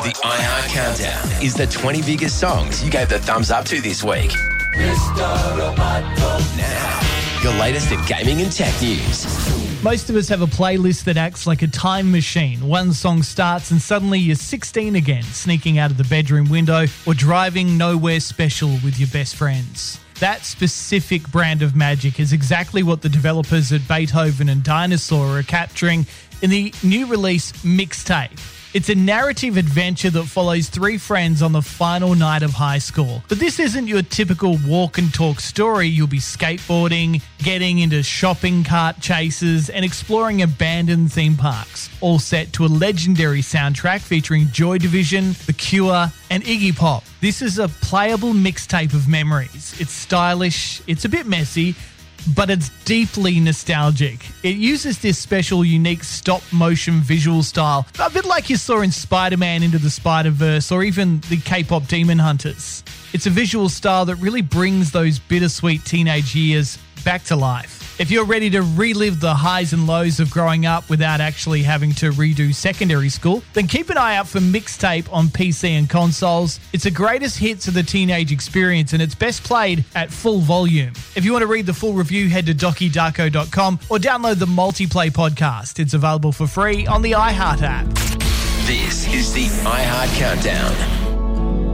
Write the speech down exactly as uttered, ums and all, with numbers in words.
The iHeart Countdown is the twenty biggest songs you gave the thumbs up to this week. Now, your latest in gaming and tech news. Most of us have a playlist that acts like a time machine. One song starts and suddenly you're sixteen again, sneaking out of the bedroom window or driving nowhere special with your best friends. That specific brand of magic is exactly what the developers at Beethoven and Dinosaur are capturing in the new release Mixtape. It's a narrative adventure that follows three friends on the final night of high school. But this isn't your typical walk and talk story. You'll be skateboarding, getting into shopping cart chases, and exploring abandoned theme parks, all set to a legendary soundtrack featuring Joy Division, The Cure, and Iggy Pop. This is a playable mixtape of memories. It's stylish, it's a bit messy, but it's deeply nostalgic. It uses this special, unique stop-motion visual style, a bit like you saw in Spider-Man Into the Spider-Verse or even the K-pop Demon Hunters. It's a visual style that really brings those bittersweet teenage years back to life. If you're ready to relive the highs and lows of growing up without actually having to redo secondary school, then keep an eye out for Mixtape on P C and consoles. It's the greatest hits of the teenage experience and it's best played at full volume. If you want to read the full review, head to doki darko dot com or download the Multiplay podcast. It's available for free on the iHeart app. This is the iHeart Countdown.